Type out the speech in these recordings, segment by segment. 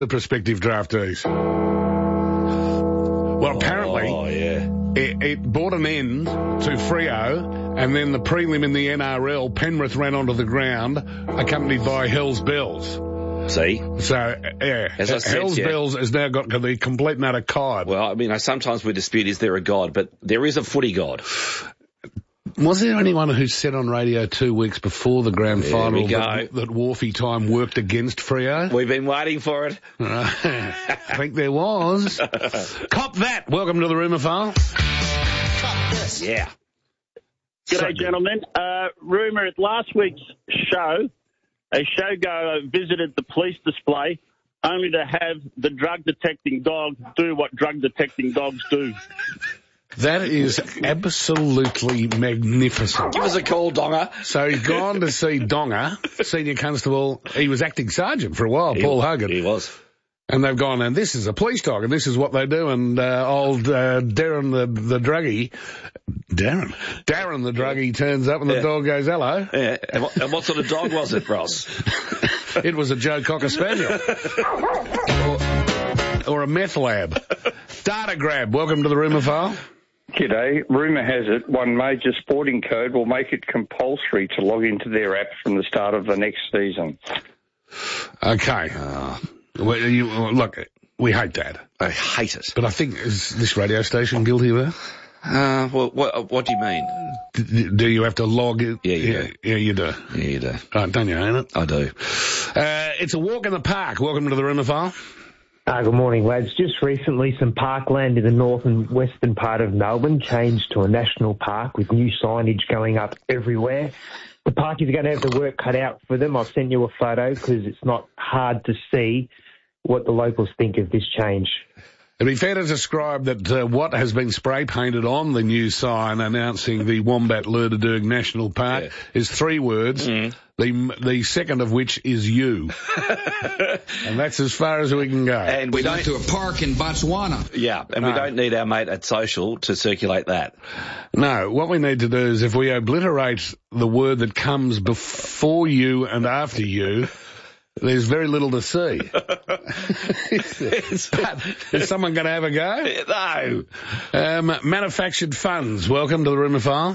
the prospective draftees. Well, apparently, it brought an end to Freo, and then the prelim in the NRL, Penrith ran onto the ground, accompanied by Hell's Bells. See? So, yeah, Hell's Bells has now got the complete and utter cod. Well, I mean, sometimes we dispute is there a God, but there is a footy God. Was there anyone who said on radio 2 weeks before the grand final that Wharfie time worked against Freo? We've been waiting for it. I think there was. Cop that. Welcome to the Rumour File. Cop this. Yeah. G'day, gentlemen. Rumour, at last week's show, a showgoer visited the police display only to have the drug-detecting dog do what drug-detecting dogs do. That is absolutely magnificent. Give us a call, Donga. So he's gone to see Donga, Senior Constable. He was acting sergeant for a while, Paul Hogan. He was. And they've gone, and this is a police dog, and this is what they do. And old Darren the druggie, Darren the druggie turns up, and the dog goes, hello. Yeah. And what sort of dog was it, Ross? It was a Joe Cocker Spaniel. or a meth lab. Data Grab, welcome to the Rumour File. G'day. Rumour has it one major sporting code will make it compulsory to log into their app from the start of the next season. Okay. Look, we hate that. I hate it. But I think, is this radio station guilty of that? Well, what do you mean? Do you have to log it? Yeah, you do. Yeah, you do. Yeah, you do. Don't you, ain't it? I do. It's a walk in the park. Welcome to the Rumour File. Good morning, lads. Just recently, some parkland in the north and western part of Melbourne changed to a national park with new signage going up everywhere. The park is going to have the work cut out for them. I've sent you a photo because it's not hard to see what the locals think of this change. It'd be fair to describe that what has been spray painted on the new sign announcing the Wombat Lerderderg National Park is 3 words, the second of which is you. And that's as far as we can go. And we went to a park in Botswana. Yeah, and we don't need our mate at Social to circulate that. No, what we need to do is if we obliterate the word that comes before you and after you, there's very little to see. Is someone going to have a go? No. Manufactured funds. Welcome to the Rumour File.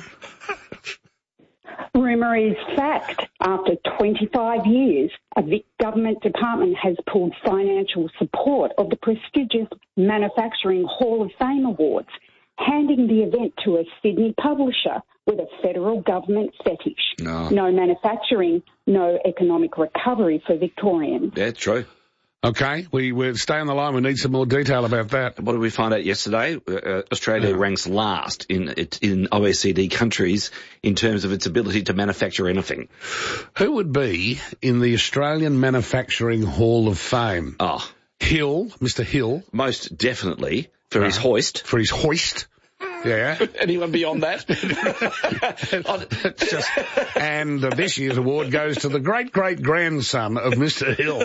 Rumour is fact. After 25 years, a Vic government department has pulled financial support of the prestigious Manufacturing Hall of Fame Awards, handing the event to a Sydney publisher with a federal government fetish. No manufacturing, no economic recovery for Victorians. Yeah, true. Okay, we'll stay on the line. We need some more detail about that. What did we find out yesterday? Australia ranks last in OECD countries in terms of its ability to manufacture anything. Who would be in the Australian Manufacturing Hall of Fame? Hill, Mr. Hill. Most definitely, for his hoist. For his hoist. Yeah. Anyone beyond that? And this year's award goes to the great-great-grandson of Mr. Hill.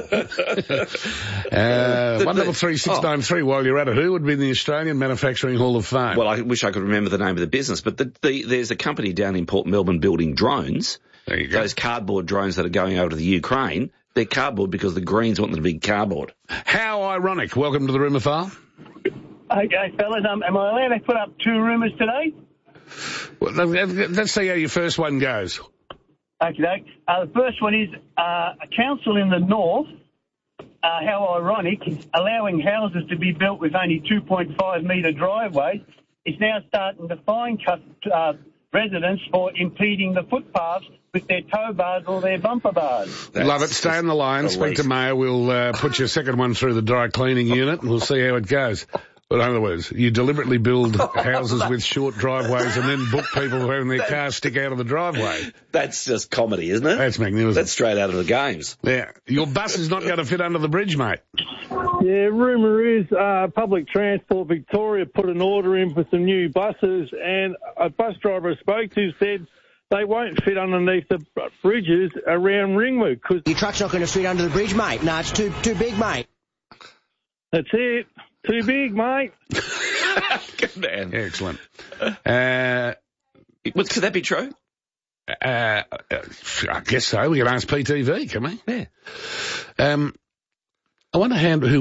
133693, while you're at it, who would be in the Australian Manufacturing Hall of Fame? Well, I wish I could remember the name of the business, but there's a company down in Port Melbourne building drones. There you go. Those cardboard drones that are going over to the Ukraine. They're cardboard because the Greens want them to be cardboard. How ironic. Welcome to the Rumour File. Okay, fellas, am I allowed to put up 2 rumours today? Well, let's see how your first one goes. Okay, the first one is a council in the north, how ironic, allowing houses to be built with only 2.5 metre driveways, is now starting to fine residents for impeding the footpaths with their tow bars or their bumper bars. Love it. Stay on the line. Speak to Mayor. We'll put your second one through the dry cleaning unit and we'll see how it goes. But in other words, you deliberately build houses with short driveways and then book people who having their cars stick out of the driveway. That's just comedy, isn't it? That's magnificent. That's straight out of the games. Yeah. Your bus is not going to fit under the bridge, mate. Yeah, rumour is Public Transport Victoria put an order in for some new buses, and a bus driver I spoke to said they won't fit underneath the bridges around Ringwood. Cause your truck's not going to fit under the bridge, mate. No, it's too big, mate. That's it. Too big, mate. Good man. Excellent. Could that be true? I guess so. We can ask PTV, can we? Yeah. I wonder who